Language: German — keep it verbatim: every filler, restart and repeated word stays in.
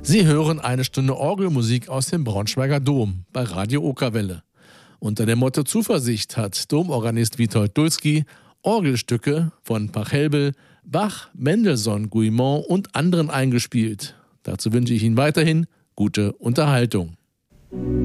Sie hören eine Stunde Orgelmusik aus dem Braunschweiger Dom bei Radio Okerwelle. Unter dem Motto Zuversicht hat Domorganist Witold Dulski Orgelstücke von Pachelbel, Bach, Mendelssohn, Guilmant und anderen eingespielt. Dazu wünsche ich Ihnen weiterhin gute Unterhaltung.